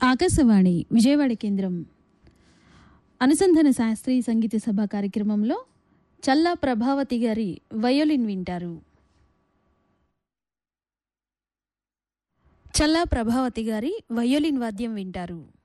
ఆకాశవాణి విజయవాడ కేంద్రం అనుసంధాన శాస్త్రీయ సంగీత సభ కార్యక్రమంలో చల్లా ప్రభావతి గారి వయోలిన్ వింటారు. చల్లా ప్రభావతి గారి వయోలిన్ వాద్యం వింటారు.